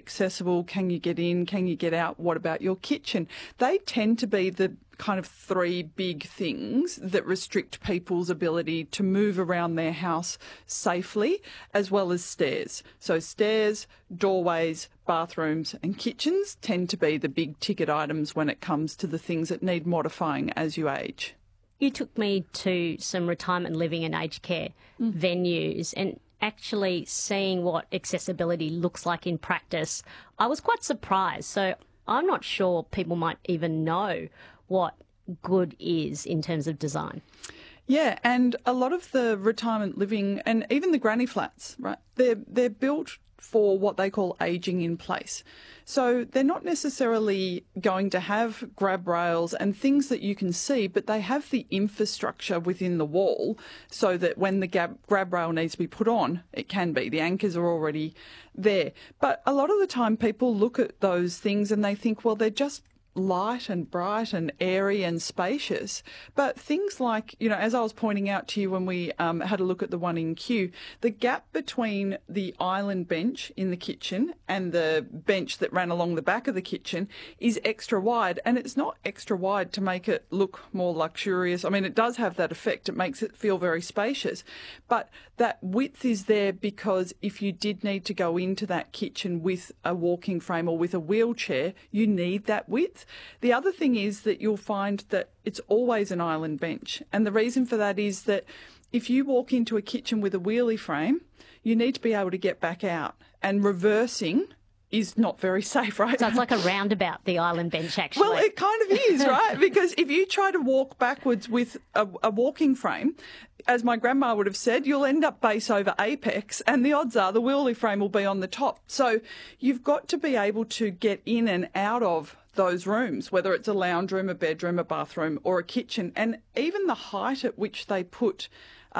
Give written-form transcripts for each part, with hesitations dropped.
accessible? Can you get in? Can you get out? What about your kitchen? They tend to be the kind of three big things that restrict people's ability to move around their house safely, as well as stairs. So stairs, doorways, bathrooms and kitchens tend to be the big ticket items when it comes to the things that need modifying as you age. You took me to some retirement living and aged care venues, and actually seeing what accessibility looks like in practice, I was quite surprised. So I'm not sure people might even know what good is in terms of design. Yeah, and a lot of the retirement living and even the granny flats, right, they're built for what they call ageing in place. So they're not necessarily going to have grab rails and things that you can see, but they have the infrastructure within the wall so that when the grab rail needs to be put on, it can be. The anchors are already there. But a lot of the time people look at those things and they think, well, they're just light and bright and airy and spacious. But things like, you know, as I was pointing out to you when we had a look at the one in Kew, the gap between the island bench in the kitchen and the bench that ran along the back of the kitchen is extra wide. And it's not extra wide to make it look more luxurious. I mean, it does have that effect. It makes it feel very spacious. But that width is there because if you did need to go into that kitchen with a walking frame or with a wheelchair, you need that width. The other thing is that you'll find that it's always an island bench. And the reason for that is that if you walk into a kitchen with a wheelie frame, you need to be able to get back out. And reversing is not very safe, right? So it's like a roundabout, the island bench, actually. Well, it kind of is, right? Because if you try to walk backwards with a walking frame, as my grandma would have said, you'll end up base over apex, and the odds are the wheelie frame will be on the top. So you've got to be able to get in and out of those rooms, whether it's a lounge room, a bedroom, a bathroom or a kitchen. And even the height at which they put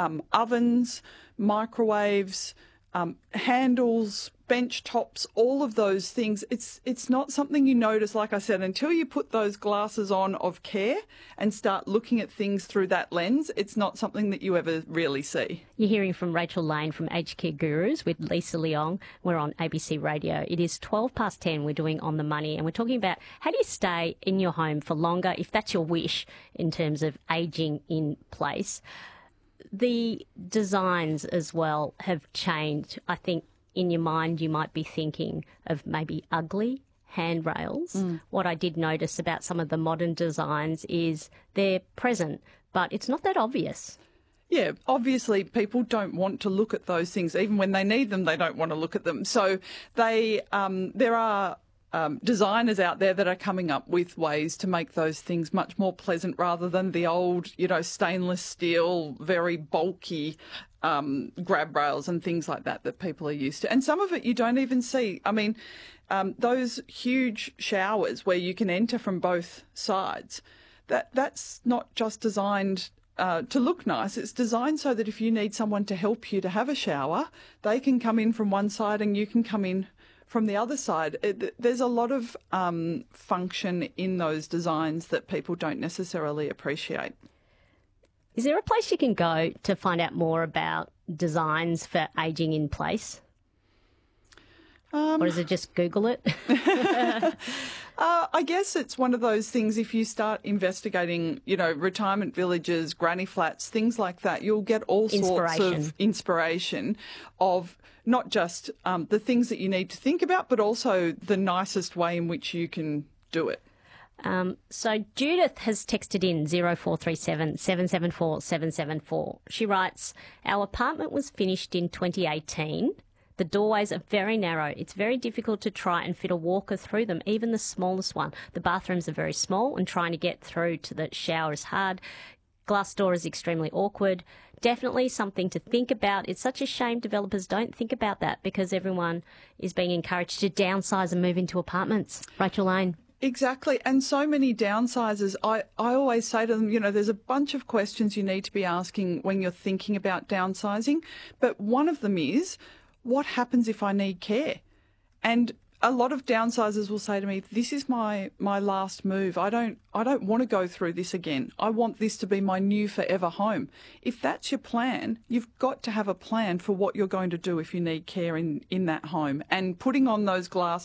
ovens, microwaves, handles, bench tops, all of those things, it's not something you notice, like I said, until you put those glasses on of care and start looking at things through that lens. It's not something that you ever really see. You're hearing from Rachel Lane from Aged Care Gurus with Lisa Leong. We're on ABC Radio. It is 10:12. We're doing On the Money, and we're talking about how do you stay in your home for longer, if that's your wish, in terms of ageing in place. The designs as well have changed. I think in your mind you might be thinking of maybe ugly handrails. What I did notice about some of the modern designs is they're present, but it's not that obvious. Yeah, obviously people don't want to look at those things. Even when they need them, they don't want to look at them. So there are designers out there that are coming up with ways to make those things much more pleasant rather than the old, stainless steel, very bulky grab rails and things like that people are used to. And some of it you don't even see. I mean, those huge showers where you can enter from both sides, that's not just designed to look nice. It's designed so that if you need someone to help you to have a shower, they can come in from one side and you can come in from the other side. There's a lot of function in those designs that people don't necessarily appreciate. Is there a place you can go to find out more about designs for ageing in place? Or is it just Google it? I guess it's one of those things, if you start investigating, retirement villages, granny flats, things like that, you'll get all sorts of inspiration of not just the things that you need to think about, but also the nicest way in which you can do it. So Judith has texted in 0437 774 774. She writes, our apartment was finished in 2018. The doorways are very narrow. It's very difficult to try and fit a walker through them, even the smallest one. The bathrooms are very small and trying to get through to the shower is hard. Glass door is extremely awkward. Definitely something to think about. It's such a shame developers don't think about that because everyone is being encouraged to downsize and move into apartments. Rachel Lane. Exactly. And so many downsizers, I always say to them, there's a bunch of questions you need to be asking when you're thinking about downsizing. But one of them is, what happens if I need care? And a lot of downsizers will say to me, this is my last move. I don't want to go through this again. I want this to be my new forever home. If that's your plan, you've got to have a plan for what you're going to do if you need care in that home. And putting on those glass